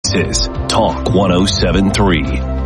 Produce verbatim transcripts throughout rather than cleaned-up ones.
This is Talk one oh seven point three.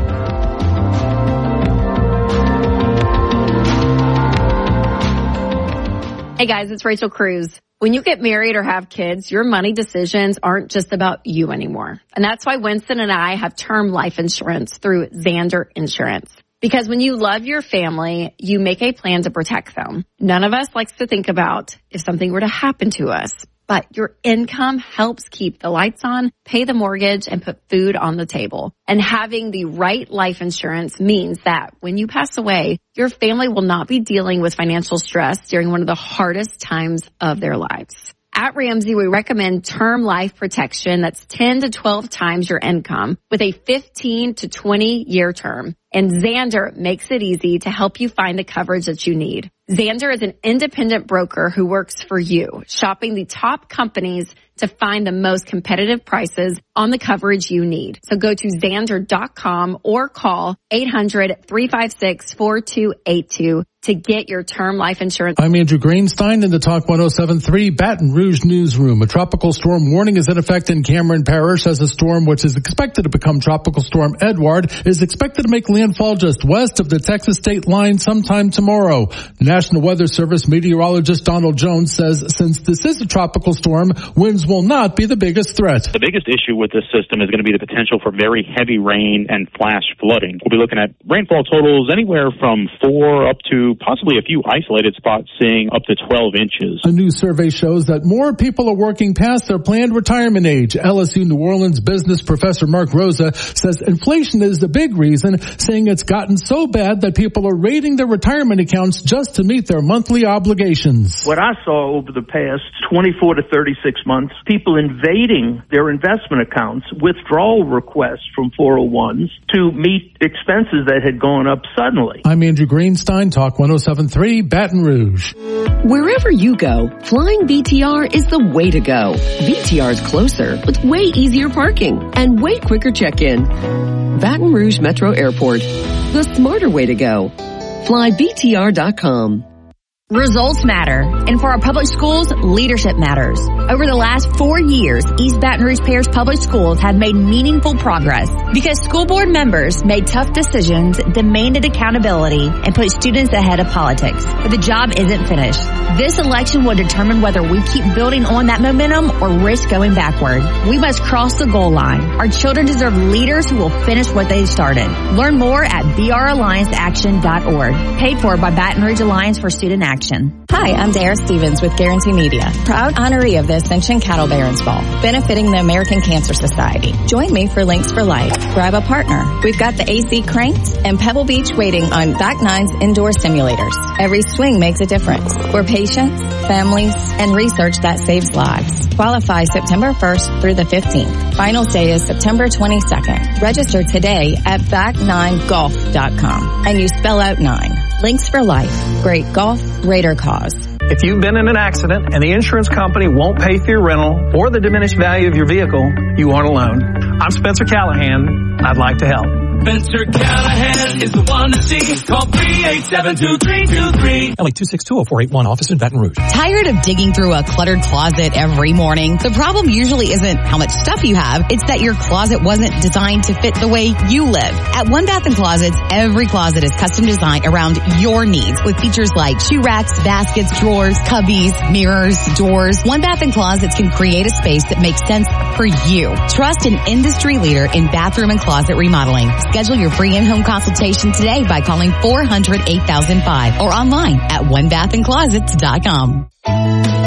Hey guys, it's Rachel Cruz. When you get married or have kids, your money decisions aren't just about you anymore. And that's why Winston and I have term life insurance through Zander Insurance. Because when you love your family, you make a plan to protect them. None of us likes to think about if something were to happen to us. But your income helps keep the lights on, pay the mortgage, and put food on the table. And having the right life insurance means that when you pass away, your family will not be dealing with financial stress during one of the hardest times of their lives. At Ramsey, we recommend term life protection that's ten to twelve times your income with a fifteen to twenty year term. And Zander makes it easy to help you find the coverage that you need. Zander is an independent broker who works for you, shopping the top companies to find the most competitive prices on the coverage you need. So go to Zander dot com or call eight hundred, three five six, four two eight two to get your term life insurance. I'm Andrew Greenstein in the Talk one oh seven point three Baton Rouge newsroom. A tropical storm warning is in effect in Cameron Parish as a storm which is expected to become Tropical Storm Edward is expected to make landfall just west of the Texas state line sometime tomorrow. National Weather Service meteorologist Donald Jones says since this is a tropical storm, winds will not be the biggest threat. The biggest issue with this system is going to be the potential for very heavy rain and flash flooding. We'll be looking at rainfall totals anywhere from four up to possibly a few isolated spots seeing up to twelve inches. A new survey shows that more people are working past their planned retirement age. L S U New Orleans business professor Mark Rosa says inflation is the big reason, saying it's gotten so bad that people are raiding their retirement accounts just to meet their monthly obligations. What I saw over the past twenty-four to thirty-six months, people invading their investment accounts, withdrawal requests from four oh ones to meet expenses that had gone up suddenly. I'm Andrew Greenstein, Talk one oh seven point three Baton Rouge. Wherever you go, flying V T R is the way to go. V T R is closer with way easier parking and way quicker check-in. Baton Rouge Metro Airport, the smarter way to go. Fly V T R dot com. Results matter, and for our public schools, leadership matters. Over the last four years, East Baton Rouge Parish Public Schools have made meaningful progress because school board members made tough decisions, demanded accountability, and put students ahead of politics. But the job isn't finished. This election will determine whether we keep building on that momentum or risk going backward. We must cross the goal line. Our children deserve leaders who will finish what they started. Learn more at b r alliance action dot org. Paid for by Baton Rouge Alliance for Student Action. Hi, I'm Dara Stevens with Guarantee Media, proud honoree of the Ascension Cattle Barons Ball, benefiting the American Cancer Society. Join me for Links for Life. Grab a partner. We've got the A C cranked and Pebble Beach waiting on Back Nine's indoor simulators. Every swing makes a difference. We're patients, families, and research that saves lives. Qualify September first through the fifteenth. Final day is September twenty-second. Register today at back nine golf dot com and you spell out nine. Links for Life. Great golf, greater cause. If you've been in an accident and the insurance company won't pay for your rental or the diminished value of your vehicle, you aren't alone. I'm Spencer Callahan. I'd like to help. Spencer Callahan is the one to see. Call three eight seven, two three two three. L A two six two oh four eight one, office in Baton Rouge. Tired of digging through a cluttered closet every morning? The problem usually isn't how much stuff you have. It's that your closet wasn't designed to fit the way you live. At One Bath and Closets, every closet is custom designed around your needs with features like shoe racks, baskets, drawers, cubbies, mirrors, doors. One Bath and Closets can create a space that makes sense for you. Trust an industry leader in bathroom and closet remodeling. Schedule your free in-home consultation today by calling four hundred, eight thousand five or online at one bath and closets dot com.